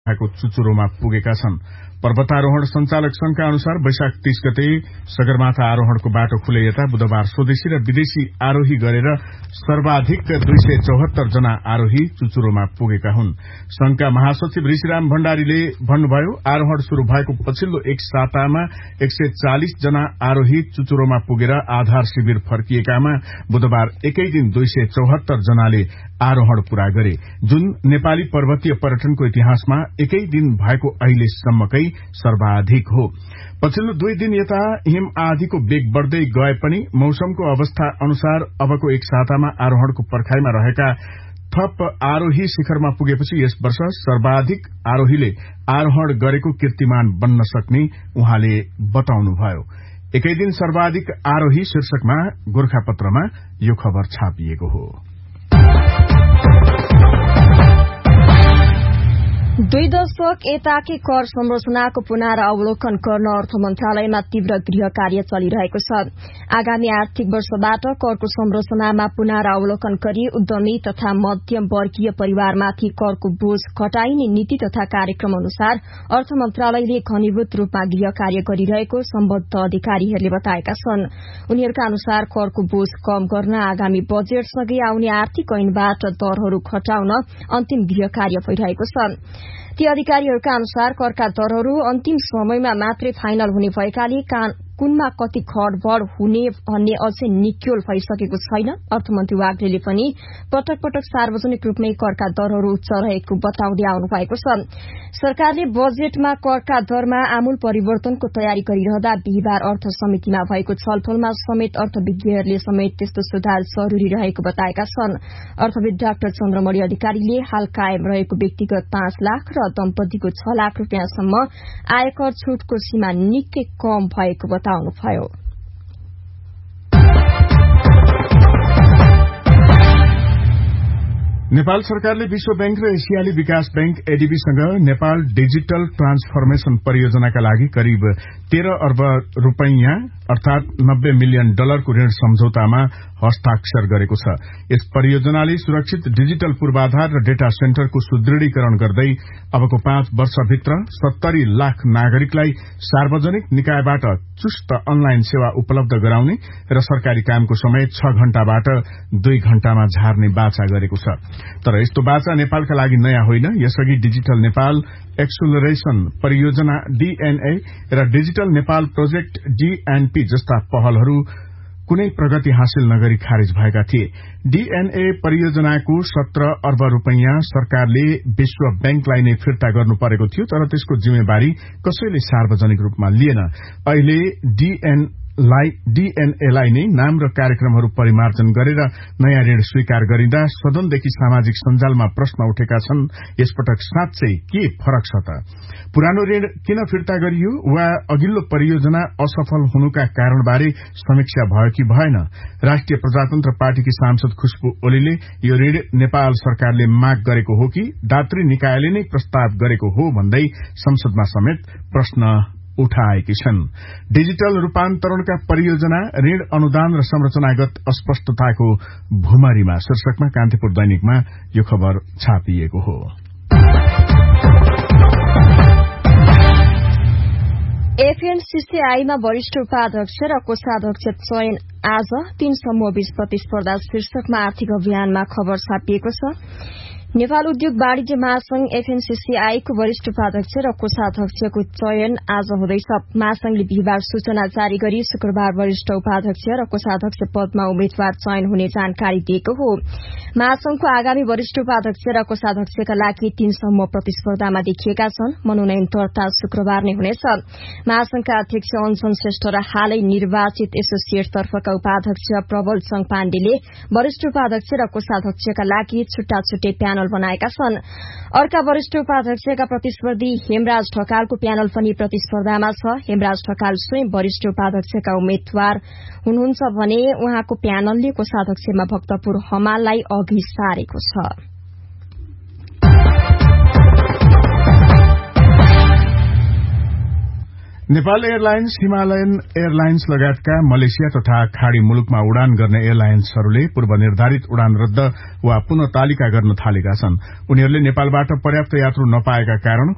चुचुरोमा पुगेका छन्। पर्वतारोहण संचालक संघका अनुसार वैशाख 30 गते सगरमाथा आरोहणको बाटो खुले यता बुधबार स्वदेशी र विदेशी आरोही गरेर सर्वाधिक 274 जना आरोही चुचुरोमा पुगेका हुन्। संघका महासचिव ऋषिराम भण्डारीले भन्नुभयो, आरोहण शुरू भएको पछिल्लो एक सातामा 140 जना आरोही चुचुरोमा पुगेर आधार शिविर फर्किएकामा बुधबार एकै दिन 274 जनाले आरोहण पूरा गरे, जुन नेपाली पर्वतीय पर्यटनको इतिहासमा एकै दिन भएको अहिलेसम्मकै सर्वाधिक हो। पछिल्लो 2 दिन यता हिम आँधीको वेग बढ़दै गए पनि मौसमको अवस्था अनुसार अबको एक सातामा आरोहणको पर्खाइमा रहेका थप आरोही शिखरमा पुगेपछि यस वर्ष सर्वाधिक आरोहीले आरोहण गरेको कीर्तिमान बन्न सक्ने उहाँले बताउनुभयो। एकै दिन सर्वाधिक आरोही शीर्षकमा गोरखापत्रमा यो खबर छापिएको हो। 2 दशक यताकै कर संरचनाको पुनरावलोकन गर्न अर्थ मन्त्रालयमा तीव्र गृह कार्य चलिरहेको छ। आगामी आर्थिक वर्षबाट करको संरचनामा पुनरावलोकन गरी उद्यमी तथा मध्यम वर्गीय परिवारमाथि करको बोझ घटाइने नीति तथा कार्यक्रम अनुसार अर्थ मन्त्रालयले घनीभूत रूपमा गृह कार्य गरिरहेको सम्बद्ध अधिकारीहरूले बताएका छन्। उनीहरूका अनुसार करको बोझ कम गर्न आगामी बजेटसँगै आउने आर्थिक ऐनबाट दरहरू घटाउन अन्तिम गृह कार्य भइरहेको छ। ती अधिकारीहरूका अनुसार करका दरहरू अन्तिम समयमा मात्रै फाइनल हुने भएकाले कुनमा कति घटबढ़ हुने भन्ने अझै निक्योल भइसकेको छैन। अर्थमन्त्री वाग्लेले पनि पटक पटक सार्वजनिक रूपमै करका दरहरू उच्च रहेको बताउँदै आउनु भएको छ। सरकारले बजेटमा करका दरमा आमूल परिवर्तनको तयारी गरिरहँदा बिहिबार अर्थ समितिमा भएको छलफलमा समेत अर्थविज्ञहरूले समेत त्यस्तो सुधार जरूरी रहेको बताएका छन्। अर्थविद डाक्टर चन्द्रमणि अधिकारीले हाल कायम रहेको व्यक्तिगत 5 लाख र दम्पतिको 6 लाख रूपियाँसम्म आयकर छूटको सीमा निकै कम भएको बताउनुभयो। नेपाल सरकारले विश्व बैंक र एशियाली विकास बैंक एडीबीसँग नेपाल डिजिटल ट्रान्सफर्मेशन परियोजनाका लागि करिब 13 अर्ब रूपैयाँ अर्थात $90 मिलियन को ऋण सम्झौतामा हस्ताक्षर गरेको छ। यस परियोजनाले सुरक्षित डिजिटल पूर्वाधार र डेटा सेन्टरको सुदृढीकरण गर्दै अबको 5 वर्षभित्र 70 लाख नागरिकलाई सार्वजनिक निकायबाट चुस्त अनलाइन सेवा उपलब्ध गराउने र सरकारी कामको समय 6 घण्टाबाट 2 घण्टामा झार्ने बाचा गरेको छ। तर यस्तो बाचा नेपालका लागि नयाँ होइन। यसअघि डिजिटल नेपाल एक्सुलरेशन परियोजना डीएनए र डिजिटल नेपाल प्रोजेक्ट डीएनपी जस्ता पहलहरू कुनै प्रगति हासिल नगरी खारेज भएका थिए। डीएनए परियोजनाको 17 अर्ब रूपैयाँ सरकारले विश्व बैंकलाई नै फिर्ता गर्नु परेको थियो, तर त्यसको जिम्मेवारी कसैले सार्वजनिक रूपमा लिएन। अहिले डीएनएलाई नै नाम र कार्यक्रमहरू परिमार्जन गरेर नयाँ ऋण स्वीकार गरिँदा सदनदेखि सामाजिक सञ्जालमा प्रश्न उठेका छन्। यसपटक साँच्चै के फरक छ त? पुरानो ऋण किन फिर्ता गरियो वा अघिल्लो परियोजना असफल हुनुका कारणबारे समीक्षा भयो कि भएन? राष्ट्रिय प्रजातन्त्र पार्टीकी सांसद खुशबु ओलीले यो ऋण नेपाल सरकारले माग गरेको हो कि दात्री निकायले नै प्रस्ताव गरेको हो भन्दै संसदमा समेत प्रश्न उठाएकी छन्। डिजिटल रूपान्तरणका परियोजना, ऋण अनुदान र संरचनागत अस्पष्टताको भूमरीमा शीर्षकमा कान्तिपुर दैनिकमा यो खबर छापिएको हो। एफएनसीसीआईमा वरिष्ठ उपाध्यक्ष र कोषाध्यक्ष चयन आज 3 समूहबीच प्रतिस्पर्धा शीर्षकमा आर्थिक अभियानमा खबर छापिएको छ। नेपाल उद्योग वाणिज्य महासंघ एफएनसीसीआईको वरिष्ठ उपाध्यक्ष र कोषाध्यक्षको चयन आज हुँदैछ। महासंघले बिहिबार सूचना जारी गरी शुक्रबार वरिष्ठ उपाध्यक्ष र कोषाध्यक्ष पदमा उम्मेद्वार चयन हुने जानकारी दिएको हो। महासंघको आगामी वरिष्ठ उपाध्यक्ष र कोषाध्यक्षका लागि 3 समूह प्रतिस्पर्धामा देखिएका छन्। मनोनयन दर्ता शुक्रबार नै हुनेछ। महासंघका अध्यक्ष अञ्जन श्रेष्ठ र हालै निर्वाचित एसोसिएट तर्फका उपाध्यक्ष प्रबल चङ पाण्डेले वरिष्ठ उपाध्यक्ष र कोषाध्यक्षका लागि छुट्टा छुट्टै प्यानल बनाएका छन्। अर्का वरिष्ठ उपाध्यक्षका प्रतिस्पर्धी हेमराज ढकालको प्यानल पनि प्रतिस्पर्धामा छ। हेमराज ढकाल स्वयं वरिष्ठ उपाध्यक्षका उम्मेद्वार हुनुहुन्छ भने उहाँको प्यानलले कोषाध्यक्षमा भक्तपुर हमाललाई अघि सारेको छ। नेपाल एयरलाइन्स, हिमालयन एयरलाइन्स लगायतका मलेसिया तथा खाड़ी मुलुकमा उडान गर्ने एयरलाइन्सहरूले पूर्व निर्धारित उडान रद्द वा पुनः तालिका गर्न थालेका छन्। उनीहरूले नेपालबाट पर्याप्त यात्रु नपाएका कारण